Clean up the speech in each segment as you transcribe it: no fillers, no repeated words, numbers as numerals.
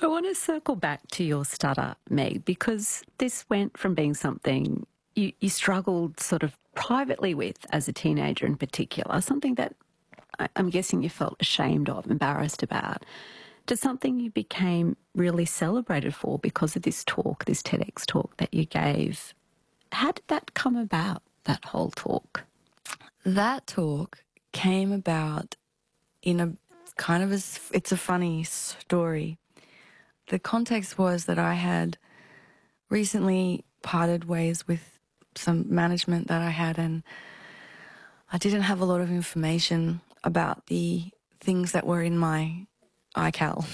I want to circle back to your stutter, Meg, because this went from being something you struggled sort of privately with as a teenager in particular, something that I'm guessing you felt ashamed of, embarrassed about, to something you became really celebrated for because of this talk, this TEDx talk that you gave. How did that come about, that whole talk? That talk came about in a kind of it's a funny story. The context was that I had recently parted ways with some management that I had, and I didn't have a lot of information about the things that were in my iCal.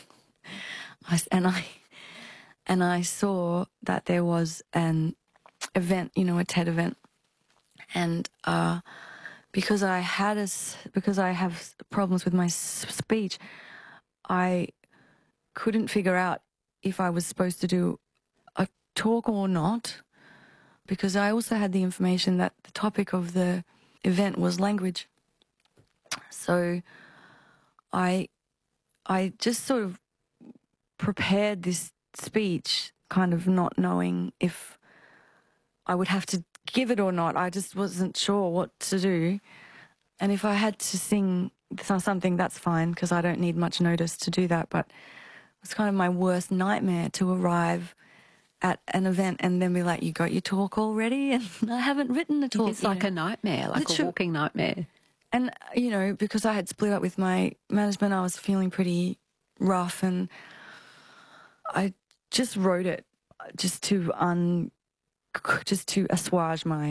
And I saw that there was an event, a TED event, and because I have problems with my speech, I couldn't figure out if I was supposed to do a talk or not, because I also had the information that the topic of the event was language. So I just sort of prepared this speech, kind of not knowing if I would have to give it or not. I just wasn't sure what to do. And if I had to sing something, that's fine, because I don't need much notice to do that. But it's kind of my worst nightmare to arrive at an event and then be like, you got your talk already? And I haven't written a talk. It's like a nightmare, like a walking nightmare. And, because I had split up with my management, I was feeling pretty rough, and I just wrote it just to assuage my